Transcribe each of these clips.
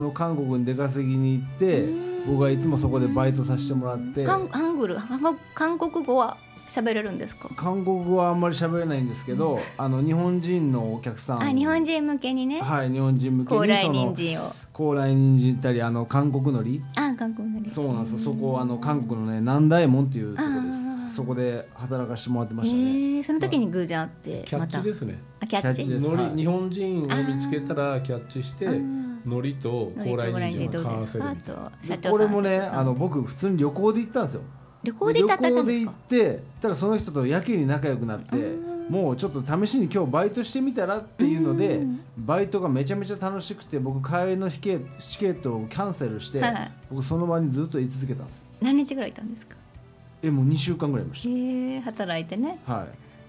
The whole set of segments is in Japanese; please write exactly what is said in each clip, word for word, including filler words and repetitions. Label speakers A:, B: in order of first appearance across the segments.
A: 韓国に出稼ぎに行って僕はいつもそこでバイトさせてもらって。
B: ハングル韓国語は喋れるんですか？
A: 韓国語はあんまり喋れないんですけど、うん、あの日本人のお客さん、
B: あ、日本人向けにね、
A: はい、日本人向けに
B: 高麗人参を
A: 高麗人参行ったり、あの韓国海苔、
B: あ、韓国海苔、
A: そうなんですよ。そこあの韓国のね南大門っていうところです。そこで働かせてもらってましたね。え
B: ー、その時に偶然会って、
C: キャッチですね。
B: あ、キャッチ、
C: 海苔、日本人を見つけたらキャッチして海苔と高麗人参を買わせるみたいな。
A: これもね、あの僕普通に旅行で行ったんですよ。
B: 旅行で行ったんですか？
A: 旅行で行って、ただその人とやけに仲良くなって、もうちょっと試しに今日バイトしてみたらっていうので、バイトがめちゃめちゃ楽しくて、僕帰りのチケットをキャンセルして、はい、僕その場にずっと居続けたんです。
B: 何日ぐらいいたんですか？
A: え、もうにしゅうかんぐらいいました。
B: へー、働いてね、
A: はい、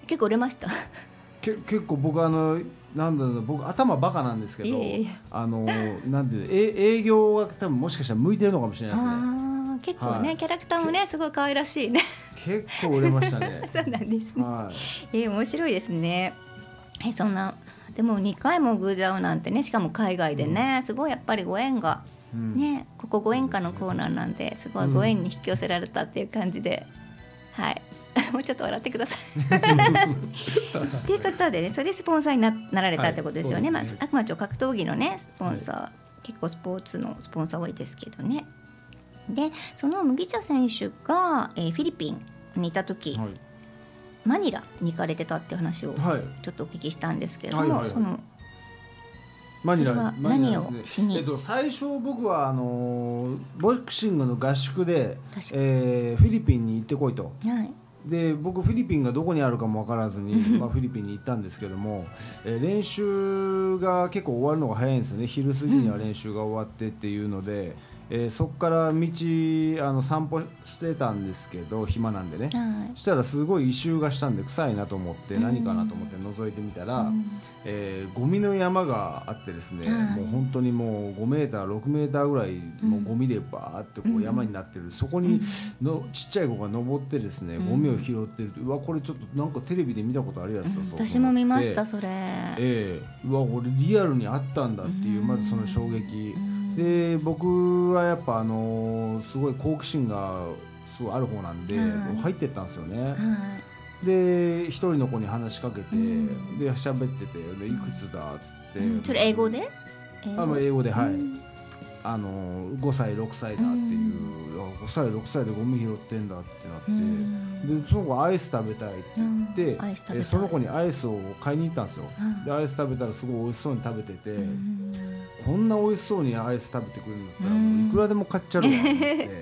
B: 結構売れました？
A: け結構僕あのなんだろう、僕頭バカなんですけど、あのなんていうえ営業が多分もしかしたら向いてるのかもしれないですね。
B: 結構ね、はい、キャラクターもねすごい可愛らしいね。
A: 結構売れましたね。
B: そうなんですね、
A: はい、
B: えー、面白いですね。え、そんなでもにかいも偶然会うなんてね、しかも海外でね、うん、すごいやっぱりご縁が、うん、ね、ここご縁歌のコーナーなんで、すごいご縁に引き寄せられたっていう感じで、うん、はいもうちょっと笑ってください。ということでね、それでスポンサーに な, なられたってことですよね。はい、ね、まあ、あくまで格闘技のねスポンサー、はい、結構スポーツのスポンサー多いですけどね。でその麦茶選手が、えー、フィリピンにいた時、はい、マニラに行かれてたって話をちょっとお聞きしたんですけれども、はいはいはい、その
A: マニラは
B: 何をしに、
A: えっと、最初僕はあのボクシングの合宿で、えー、フィリピンに行ってこいと、はい、で僕フィリピンがどこにあるかも分からずに、まあ、フィリピンに行ったんですけども、えー、練習が結構終わるのが早いんですよね。昼過ぎには練習が終わってっていうので、えー、そこから道あの散歩してたんですけど、暇なんでね、はい、したらすごい異臭がしたんで臭いなと思って、何かなと思って覗いてみたら、うん、えー、ゴミの山があってですね、はい、もう本当にもうごメーターろくメーターぐらいもうゴミでバーってこう山になってる、うん、そこにのちっちゃい子が登ってですね、ゴミを拾ってると、うわこれちょっとなんかテレビで見たことあるやつだ、うん、
B: 私も見ましたそれ、
A: えー、うわこれリアルにあったんだっていう、まずその衝撃、うんで、僕はやっぱあのー、すごい好奇心がすごいある方なんで、はい、入ってったんですよね、はい、で一人の子に話しかけて、うん、で喋ってて、でいくつだっつって、うん、
B: それ英語で
A: 英語あの英語で、はい、うん、あのー、ごさいろくさいだっていう、うん、ごさいろくさいでゴミ拾ってんだってなって、うん、でその子アイス食べたいって言って、うん、えその子にアイスを買いに行ったんですよ、うん、でアイス食べたらすごい美味しそうに食べてて、うん、こんな美味しそうにアイス食べてくれるんだったらもういくらでも買っちゃうわって、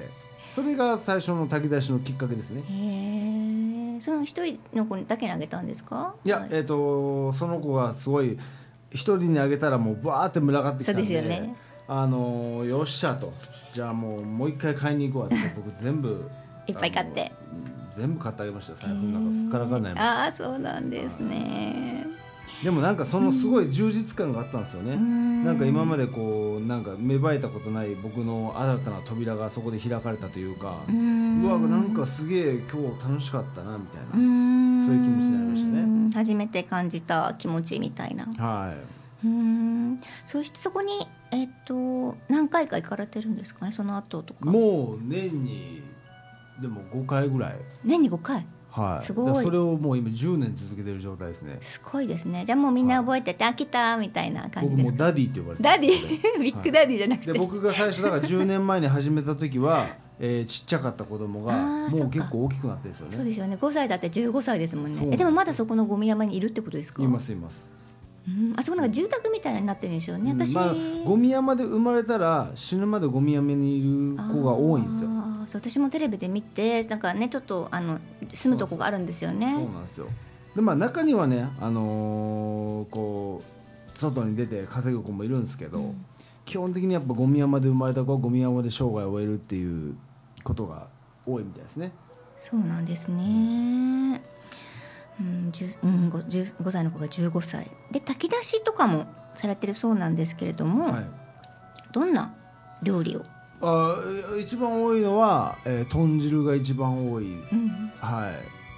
A: それが最初の炊き出しのきっかけですね。
B: へー、その一人の子だけにあげたんですか？
A: いや、えーと、その子がすごい一人にあげたらもうバーって群がってきたんで、そうですよね、あのよっしゃと、じゃあもうもう一回買いに行こうって僕全部
B: いっぱい買って
A: 全部買ってあげました。財布の中すっからかんないもん。
B: ああ、そうなんですね。
A: でもなんかそのすごい充実感があったんですよね。なんか今までこうなんか芽生えたことない僕の新たな扉がそこで開かれたというか、うわなんかすげえ今日楽しかったなみたいな、そういう気持ちになりましたね。
B: 初めて感じた気持ちみたいな。
A: はい。
B: うーん、そしてそこにえっと何回か行かれてるんですかね、その後とか。
A: もう年にでもごかいぐらい。
B: 年にごかい。
A: はい、
B: すごい。
A: それをもう今じゅうねん続けてる状態ですね。
B: すごいですね。じゃあもうみんな覚えてて、はい、飽きたみたいな感じですか？僕
A: もうダディって呼ばれて
B: ダディビッグダディじゃなくて、
A: はい、で僕が最初だからじゅうねんまえに始めた時は、えー、ちっちゃかった子供がもう結構大きくなってるんですよね。
B: そうですよね。ごさいだってじゅうごさいですもんね。えでもまだそこのゴミ山にいるってことですか？
A: いますいます。
B: うん、あそこなんか住宅みたいになってるんでしょうね、うん、私、
A: まあ、ゴミ山で生まれたら死ぬまでゴミ山にいる子が多いんですよ。
B: あそう、私もテレビで見てなんかねちょっとあの住むとこがあるんですよね。
A: そうなんですよ。で、まあ、中にはね、あのー、こう外に出て稼ぐ子もいるんですけど、うん、基本的にやっぱゴミ山で生まれた子はゴミ山で生涯を終えるっていうことが多いみたいですね。
B: そうなんですね。うん、うん、ご, ごさいの子がじゅうごさいで炊き出しとかもされてるそうなんですけれども、はい、どんな料理を？
A: あ一番多いのは、えー、豚汁が一番多い、うん、はい。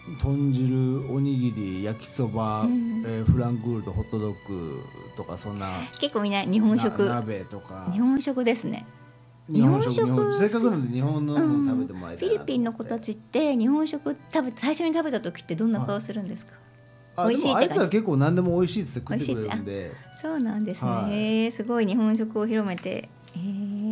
A: 豚汁、おにぎり、焼きそば、うん、えー、フランクフルト、ホットドッグとか、そんな
B: 結構みんな日本食、
A: 鍋とか
B: 日本食ですね。
A: 日本食、日本食せっかくなので日本のもの食べてもらいたいなと思って、
B: うん、フィリピンの子たちって日本食食べ最初に食べた時ってどんな顔するんですか？
A: はい、美味しいって感じ。あいつは結構何でも美味しいって食ってくれるんで。
B: そうなんですね、
A: はい、
B: すごい日本食を広めて、えー